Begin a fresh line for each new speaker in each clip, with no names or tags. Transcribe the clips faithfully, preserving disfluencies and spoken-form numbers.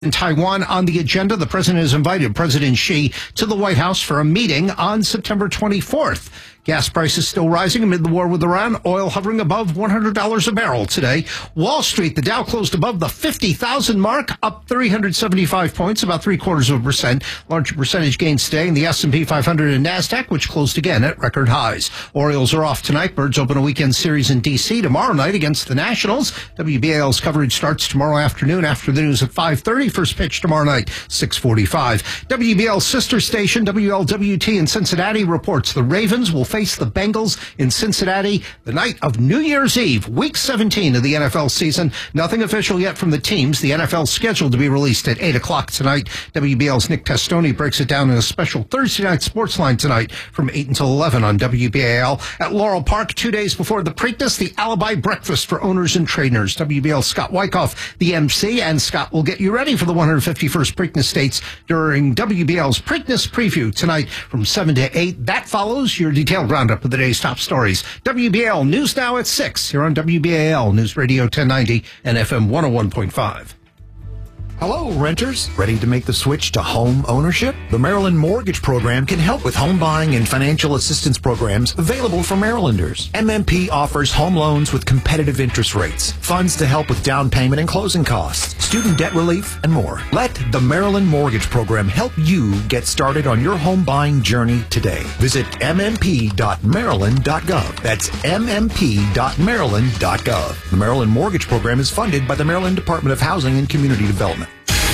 In Taiwan on the agenda, the president has invited President Xi to the White House for a meeting on September twenty-fourth. Gas prices still rising amid the war with Iran, oil hovering above one hundred dollars a barrel today. Wall Street, the Dow closed above the fifty thousand mark, up three hundred seventy-five points, about three quarters of a percent. Larger percentage gains today in the S and P five hundred and NASDAQ, which closed again at record highs. Orioles are off tonight. Birds open a weekend series in D C tomorrow night against the Nationals. W B A L's coverage starts tomorrow afternoon after the news at five thirty. First pitch tomorrow night, six forty-five. W B L's sister station, W L W T in Cincinnati, reports the Ravens will face the Bengals in Cincinnati the night of New Year's Eve, week seventeen of the N F L season. Nothing official yet from the teams. The N F L scheduled to be released at eight o'clock tonight. W B L's Nick Testoni breaks it down in a special Thursday night sports line tonight from eight until eleven on W B A L. At Laurel Park, two days before the Preakness, the Alibi Breakfast for owners and trainers. W B L's Scott Wyckoff, the M C, and Scott will get you ready for the one hundred fifty-first Preakness States during W B L's Preakness Preview tonight from seven to eight. That follows your detailed roundup of the day's top stories. W B A L News Now at six here on W B A L News Radio ten ninety and F M one oh one point five.
Hello, renters. Ready to make the switch to home ownership? The Maryland Mortgage Program can help with home buying and financial assistance programs available for Marylanders. M M P offers home loans with competitive interest rates, funds to help with down payment and closing costs, student debt relief, and more. Let the Maryland Mortgage Program help you get started on your home buying journey today. Visit m m p dot maryland dot gov. That's m m p dot maryland dot gov. The Maryland Mortgage Program is funded by the Maryland Department of Housing and Community Development.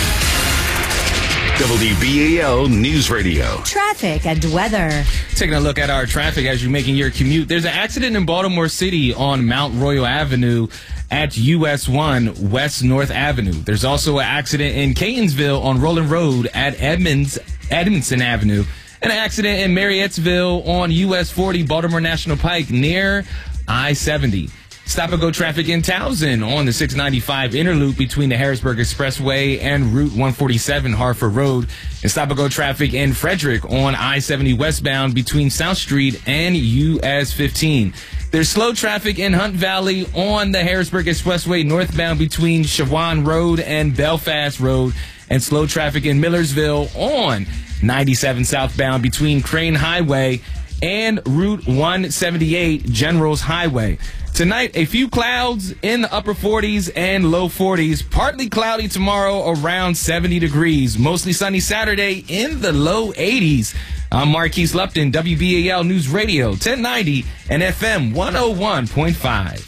W B A L News Radio.
Traffic and weather.
Taking a look at our traffic as you're making your commute. There's an accident in Baltimore City on Mount Royal Avenue at U S one West North Avenue. There's also an accident in Catonsville on Roland Road at Edmonds, Edmondson Avenue. An accident in Marriottsville on U S forty Baltimore National Pike near I seventy. Stop and go traffic in Townsend on the six ninety-five inner loop between the Harrisburg Expressway and Route one forty-seven Hartford Road. And stop and go traffic in Frederick on I seventy westbound between South Street and U S fifteen. There's slow traffic in Hunt Valley on the Harrisburg Expressway northbound between Shawan Road and Belfast Road. And slow traffic in Millersville on ninety-seven southbound between Crane Highway and Route one seventy-eight Generals Highway. Tonight, a few clouds in the upper forties and low forties. Partly cloudy tomorrow around seventy degrees. Mostly sunny Saturday in the low eighties. I'm Marquise Lupton, W B A L News Radio ten ninety and F M one oh one point five.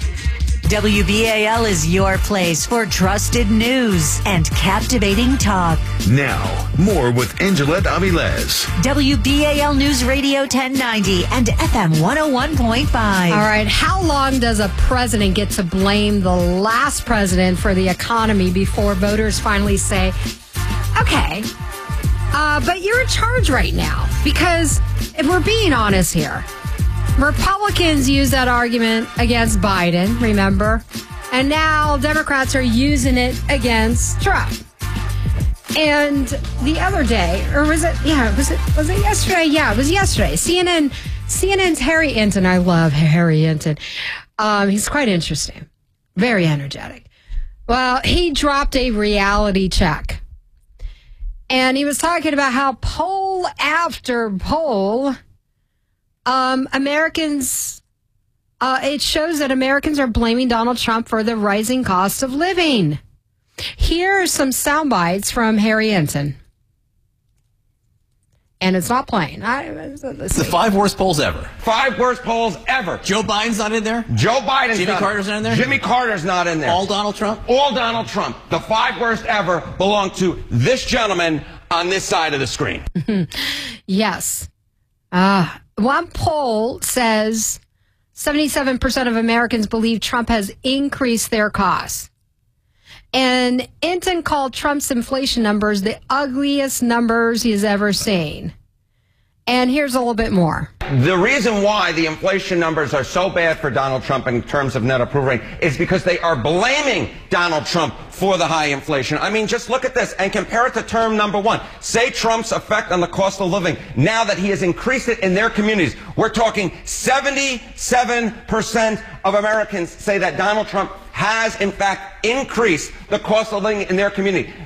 W B A L is your place for trusted news and captivating talk.
Now, more with Angelette Avilés.
W B A L News Radio ten ninety and F M one oh one point five.
All right, how long does a president get to blame the last president for the economy before voters finally say, okay, uh, but you're in charge right now? Because if we're being honest here, Republicans use that argument against Biden, remember? And now Democrats are using it against Trump. And the other day, or was it, yeah, was it, was it yesterday? Yeah, it was yesterday. C N N, C N N's Harry Enton. I love Harry Enton. Um, he's quite interesting. Very energetic. Well, he dropped a reality check. And he was talking about how poll after poll, Um, Americans, uh, it shows that Americans are blaming Donald Trump for the rising cost of living. Here are some sound bites from Harry Enton. And it's not playing. I, let's
the
see.
five worst polls ever.
Five worst polls ever.
Joe Biden's not in there?
Joe Biden's
Jimmy
not
Carter's not in there?
Jimmy Carter's not in there.
All Donald Trump?
All Donald Trump. The five worst ever belong to this gentleman on this side of the screen.
Yes. Ah. Uh, One poll says seventy-seven percent of Americans believe Trump has increased their costs. And Enton called Trump's inflation numbers the ugliest numbers he has ever seen. And here's a little bit more.
The reason why the inflation numbers are so bad for Donald Trump in terms of net approval rate is because they are blaming Donald Trump for the high inflation. I mean, just look at this and compare it to term number one. Say Trump's effect on the cost of living now that he has increased it in their communities. We're talking seventy-seven percent of Americans say that Donald Trump has, in fact, increased the cost of living in their community.